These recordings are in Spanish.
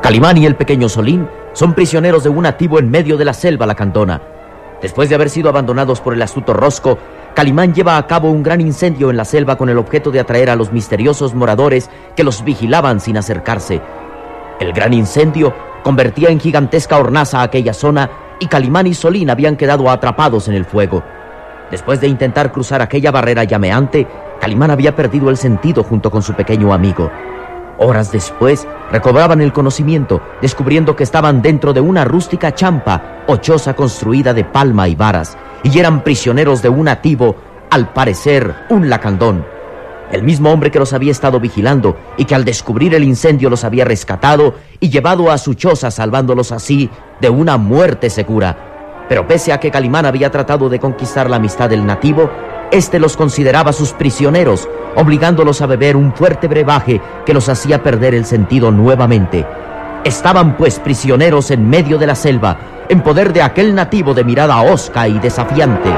Calimán y el pequeño Solín son prisioneros de un nativo en medio de la selva lacandona. Después de haber sido abandonados por el astuto Rosco, Calimán lleva a cabo un gran incendio en la selva con el objeto de atraer a los misteriosos moradores que los vigilaban sin acercarse. El gran incendio convertía en gigantesca hornaza aquella zona y Calimán y Solín habían quedado atrapados en el fuego. Después de intentar cruzar aquella barrera llameante, Calimán había perdido el sentido junto con su pequeño amigo. Horas después, recobraban el conocimiento, descubriendo que estaban dentro de una rústica champa o choza construida de palma y varas, y eran prisioneros de un nativo, al parecer un lacandón. El mismo hombre que los había estado vigilando y que al descubrir el incendio los había rescatado y llevado a su choza, salvándolos así de una muerte segura. Pero pese a que Calimán había tratado de conquistar la amistad del nativo, este los consideraba sus prisioneros, obligándolos a beber un fuerte brebaje que los hacía perder el sentido nuevamente. Estaban pues prisioneros en medio de la selva, en poder de aquel nativo de mirada hosca y desafiante.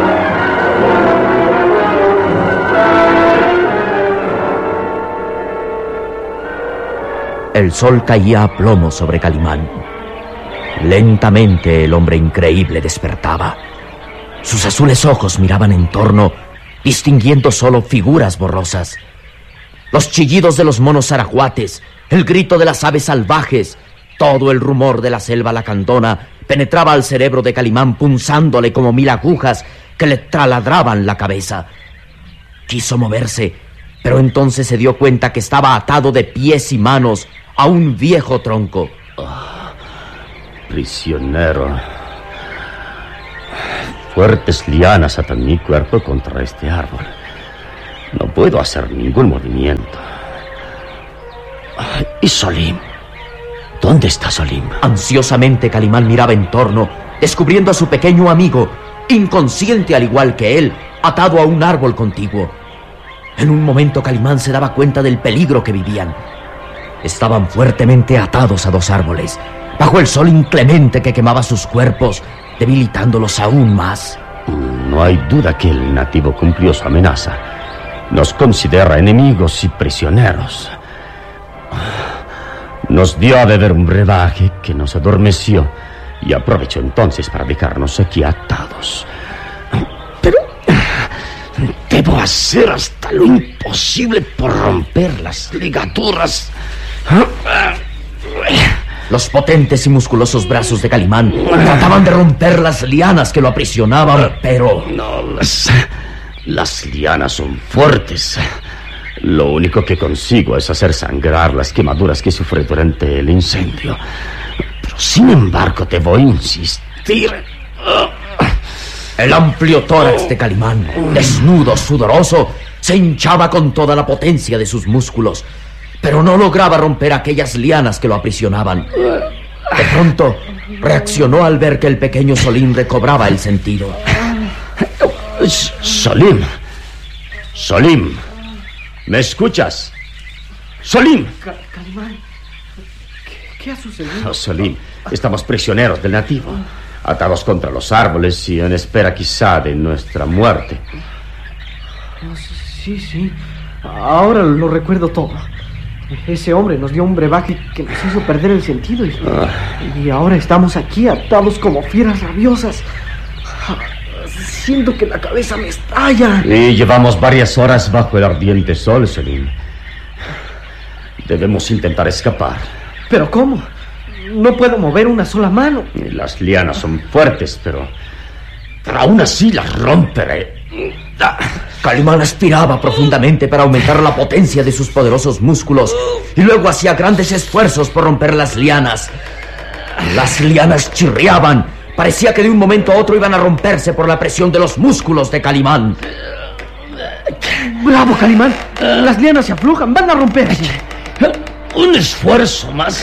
El sol caía a plomo sobre Calimán. Lentamente el hombre increíble despertaba. Sus azules ojos miraban en torno, distinguiendo solo figuras borrosas. Los chillidos de los monos arahuates, el grito de las aves salvajes, todo el rumor de la selva lacandona penetraba al cerebro de Calimán, punzándole como 1000 agujas que le taladraban la cabeza. Quiso moverse, pero entonces se dio cuenta que estaba atado de pies y manos a un viejo tronco. Prisionero. Fuertes lianas atan mi cuerpo contra este árbol. No puedo hacer ningún movimiento. ¿Y Solín? ¿Dónde está Solín? Ansiosamente Calimán miraba en torno, descubriendo a su pequeño amigo, inconsciente al igual que él, atado a un árbol contiguo. En un momento Calimán se daba cuenta del peligro que vivían. Estaban fuertemente atados a 2 árboles, bajo el sol inclemente que quemaba sus cuerpos, debilitándolos aún más. No hay duda que el nativo cumplió su amenaza. Nos considera enemigos y prisioneros. Nos dio a beber un brebaje que nos adormeció y aprovechó entonces para dejarnos aquí atados. Pero debo hacer hasta lo imposible por romper las ligaduras. Los potentes y musculosos brazos de Calimán trataban de romper las lianas que lo aprisionaban, pero... No, las lianas son fuertes. Lo único que consigo es hacer sangrar las quemaduras que sufrí durante el incendio. Pero sin embargo debo insistir. El amplio tórax de Calimán, desnudo, sudoroso, se hinchaba con toda la potencia de sus músculos, pero no lograba romper aquellas lianas que lo aprisionaban. De pronto, reaccionó al ver que el pequeño Solín recobraba el sentido. Solín, ¿me escuchas? Solín. Calimán, ¿qué ha sucedido? Oh, Solín, estamos prisioneros del nativo, atados contra los árboles y en espera quizá de nuestra muerte. Sí, ahora lo recuerdo todo. Ese hombre nos dio un brebaje que nos hizo perder el sentido y ahora estamos aquí atados como fieras rabiosas. Siento que la cabeza me estalla. Y llevamos varias horas bajo el ardiente sol, Solín. Debemos intentar escapar. ¿Pero cómo? No puedo mover una sola mano. Las lianas son fuertes, pero aún así las romperé. Calimán aspiraba profundamente para aumentar la potencia de sus poderosos músculos y luego hacía grandes esfuerzos por romper las lianas. Las lianas chirriaban. Parecía que de un momento a otro iban a romperse por la presión de los músculos de Calimán. ¡Bravo, Calimán! Las lianas se aflojan, van a romperse. Un esfuerzo más.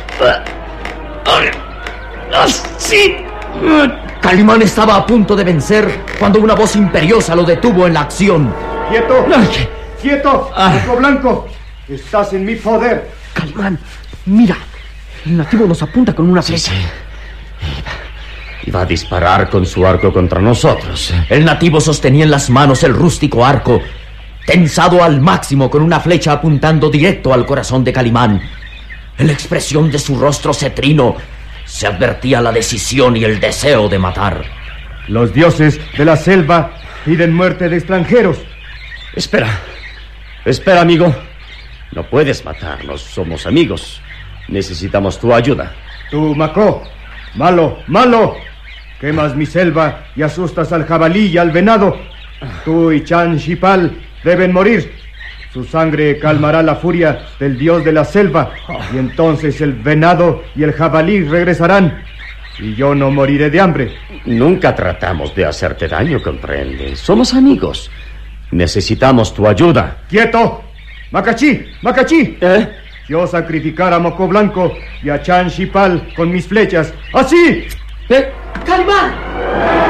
¡Sí! Calimán estaba a punto de vencer cuando una voz imperiosa lo detuvo en la acción. ¡Quieto! ¡Quieto! ¡Ojo blanco! ¡Estás en mi poder! Calimán, mira. El nativo nos apunta con una flecha. Sí. Iba a disparar con su arco contra nosotros. El nativo sostenía en las manos el rústico arco, tensado al máximo con una flecha apuntando directo al corazón de Calimán. En la expresión de su rostro cetrino se advertía la decisión y el deseo de matar. Los dioses de la selva piden muerte de extranjeros. Espera, amigo. No puedes matarnos, somos amigos. Necesitamos tu ayuda. Tú, Macó, malo, quemas mi selva y asustas al jabalí y al venado. Tú y Chan Shipal deben morir. Su sangre calmará la furia del dios de la selva, y entonces el venado y el jabalí regresarán, y yo no moriré de hambre. Nunca tratamos de hacerte daño, ¿comprendes? Somos amigos. Necesitamos tu ayuda. ¡Quieto! ¡Macachí! Yo sacrificar a Moco Blanco y a Chan Shipal con mis flechas. ¡Así! ¡Calimán!